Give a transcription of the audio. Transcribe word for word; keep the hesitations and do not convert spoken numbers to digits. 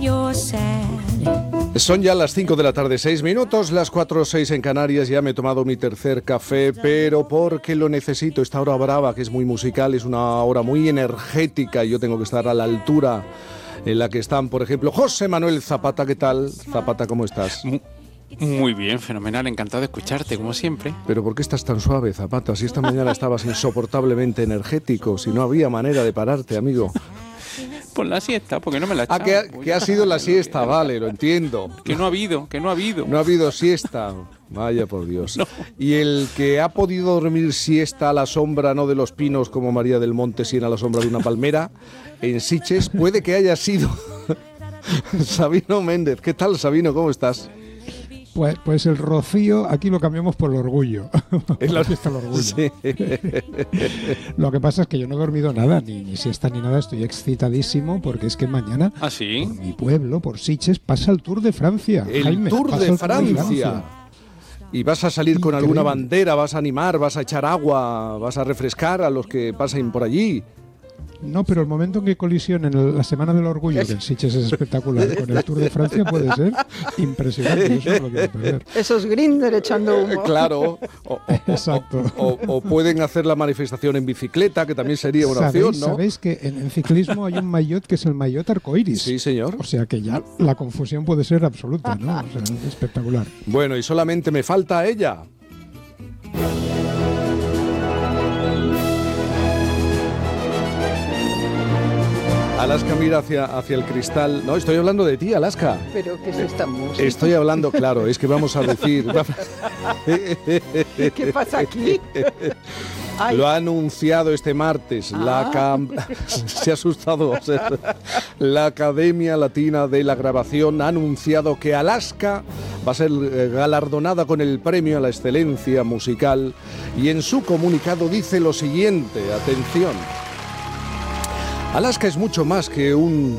you're sad. Son ya las cinco de la tarde, seis minutos, las cuatro o seis en Canarias. Ya me he tomado mi tercer café, pero porque lo necesito. Esta hora brava, que es muy musical, es una hora muy energética y yo tengo que estar a la altura en la que están, por ejemplo, José Manuel Zapata. ¿Qué tal? Zapata, ¿cómo estás? Muy bien, fenomenal, encantado de escucharte, como siempre. ¿Pero por qué estás tan suave, Zapata? Si esta mañana estabas insoportablemente energético, si no había manera de pararte, amigo. Por la siesta, porque no me la he echado. Ah, que ha, que ha sido la siesta, vale, lo entiendo. Que no ha habido, que no ha habido. No ha habido siesta, vaya por Dios. No. Y el que ha podido dormir siesta a la sombra, no de los pinos como María del Monte, sino a la sombra de una palmera, en Sitges, puede que haya sido Sabino Méndez. ¿Qué tal, Sabino? ¿Cómo estás? Pues, pues el rocío, aquí lo cambiamos por el orgullo. Es la fiesta del orgullo. Sí. Lo que pasa es que yo no he dormido nada, ni, ni siesta ni nada, estoy excitadísimo porque es que mañana, ¿Ah, sí? por mi pueblo, por Sitges, pasa el Tour de Francia. El Jaime, Tour pasa de el Francia. Tour de Francia. Y vas a salir con Increíble. alguna bandera, vas a animar, vas a echar agua, vas a refrescar a los que pasen por allí. No, pero el momento en que colisionen el- la Semana del Orgullo, que en Sitges es espectacular, con el Tour de Francia puede ser impresionante. Eso no lo quiero perder. Esos Grindr echando Eh, humo. Claro. O, o- Exacto. o- o pueden hacer la manifestación en bicicleta, que también sería una ¿Sabéis, opción, ¿no? sabéis que en, en ciclismo hay un maillot que es el maillot arcoiris? Sí, señor. O sea que ya la confusión puede ser absoluta, ¿no? O sea, es espectacular. Bueno, y solamente me falta ella. Alaska mira hacia, hacia el cristal. No, estoy hablando de ti, Alaska. Pero ¿qué es esta música? Estoy hablando, claro, es que vamos a decir... ¿Qué pasa aquí? Ay, Lo ha anunciado este martes la Ah. cam- se ha asustado. o sea, la Academia Latina de la Grabación ha anunciado que Alaska va a ser eh, galardonada con el premio a la excelencia musical y en su comunicado dice lo siguiente, atención. Alaska es mucho más que un